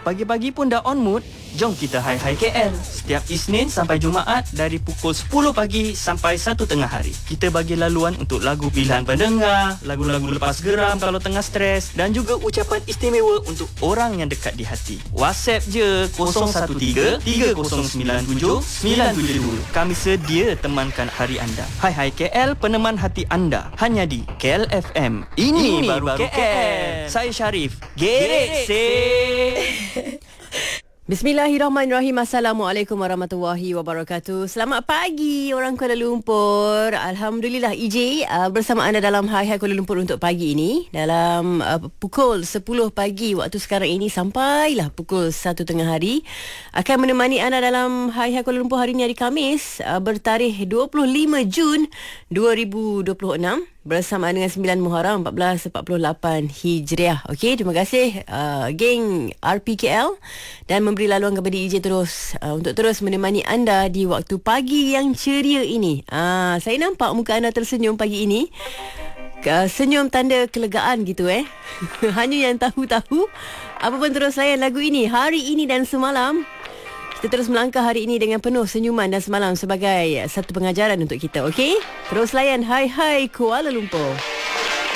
Pagi-pagi pun dah on mood? Jom kita Hai Hai KL. Setiap Isnin sampai Jumaat dari pukul 10 pagi sampai 1 tengah hari. Kita bagi laluan untuk lagu pilihan pendengar, lagu-lagu lepas geram kalau tengah stres dan juga ucapan istimewa untuk orang yang dekat di hati. WhatsApp je 013 3097 972. Kami sedia temankan hari anda. Hai Hai KL, peneman hati anda. Hanya di KL FM. Ini baru KL. Saya Syarif. Gerek Bismillahirrahmanirrahim. Assalamualaikum warahmatullahi wabarakatuh. Selamat pagi orang Kuala Lumpur. Alhamdulillah EJ bersama anda dalam Hai Hai Kuala Lumpur untuk pagi ini. Dalam pukul 10 pagi waktu sekarang ini sampailah pukul 1 tengah hari. Akan menemani anda dalam Hai Hai Kuala Lumpur hari ini, hari Khamis, bertarikh 25 Jun 2026. Bersamaan dengan 9 Muharram 1448 Hijriah. Okey, terima kasih geng RPKL dan memberi laluan kepada EJ terus untuk terus menemani anda di waktu pagi yang ceria ini. Saya nampak muka anda tersenyum pagi ini. Senyum tanda kelegaan gitu Hanya yang tahu-tahu. Apa pun terus layan lagu ini hari ini dan semalam. Kita terus melangkah hari ini dengan penuh senyuman dan semalam sebagai satu pengajaran untuk kita, okey? Terus layan Hai Hai Kuala Lumpur.